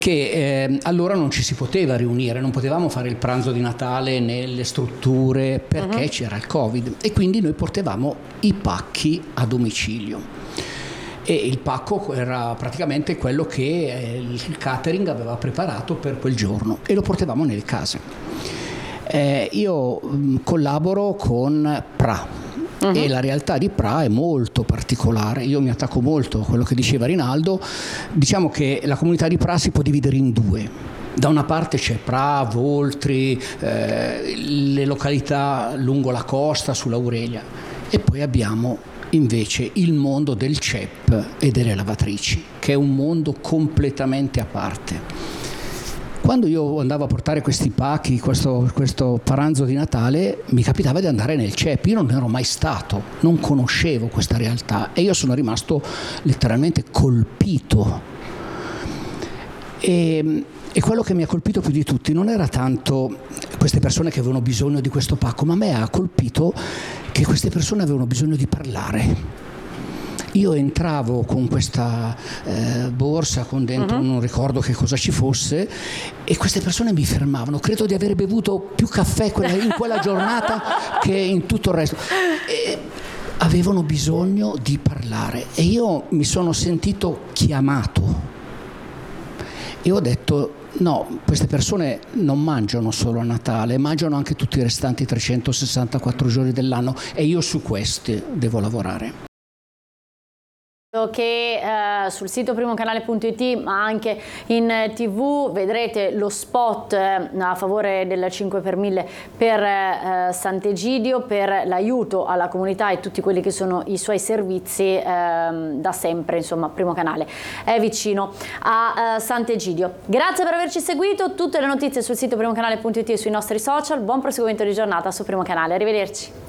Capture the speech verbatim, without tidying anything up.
che eh, allora non ci si poteva riunire, non potevamo fare il pranzo di Natale nelle strutture perché uh-huh. c'era il Covid, e quindi noi portavamo i pacchi a domicilio, e il pacco era praticamente quello che eh, il catering aveva preparato per quel giorno, e lo portavamo nelle case. Eh, io mh, collaboro con P R A. Uh-huh. E la realtà di P R A è molto particolare. Io mi attacco molto a quello che diceva Rinaldo. Diciamo che la comunità di P R A si può dividere in due. Da una parte c'è P R A, Voltri, eh, le località lungo la costa, sull'Aurelia, e poi abbiamo invece il mondo del C E P e delle lavatrici, che è un mondo completamente a parte. Quando io andavo a portare questi pacchi, questo, questo pranzo di Natale, mi capitava di andare nel C E P. Io non ero mai stato, non conoscevo questa realtà, e io sono rimasto letteralmente colpito. E, e quello che mi ha colpito più di tutti non era tanto queste persone che avevano bisogno di questo pacco, ma a me ha colpito che queste persone avevano bisogno di parlare. Io entravo con questa eh, borsa con dentro, uh-huh. non ricordo che cosa ci fosse, e queste persone mi fermavano. Credo di aver bevuto più caffè quella, in quella giornata che in tutto il resto. E avevano bisogno di parlare, e io mi sono sentito chiamato, e ho detto: no, queste persone non mangiano solo a Natale, mangiano anche tutti i restanti trecentosessantaquattro giorni dell'anno, e io su questi devo lavorare. Che eh, sul sito primocanale punto it, ma anche in tv, vedrete lo spot eh, a favore del cinque per mille per eh, Sant'Egidio, per l'aiuto alla comunità e tutti quelli che sono i suoi servizi. Eh, da sempre, insomma, Primo Canale è vicino a eh, Sant'Egidio. Grazie per averci seguito. Tutte le notizie sul sito primocanale punto it e sui nostri social. Buon proseguimento di giornata su Primo Canale, arrivederci.